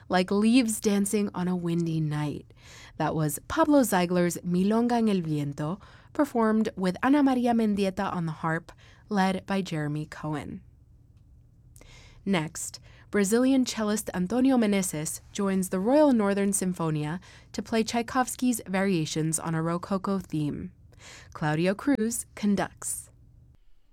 like leaves dancing on a windy night. That was Pablo Ziegler's Milonga en el Viento, performed with Ana Maria Mendieta on the harp, led by Jeremy Cohen. Next, Brazilian cellist Antonio Meneses joins the Royal Northern Sinfonia to play Tchaikovsky's Variations on a Rococo theme. Claudio Cruz conducts.